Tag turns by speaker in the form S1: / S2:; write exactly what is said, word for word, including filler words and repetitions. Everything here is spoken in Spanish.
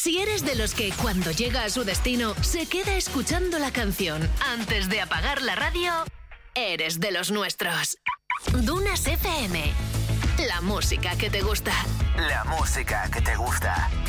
S1: Si eres de los que cuando llega a su destino se queda escuchando la canción antes de apagar la radio, eres de los nuestros. Dunas F M. La música que te gusta.
S2: La música que te gusta.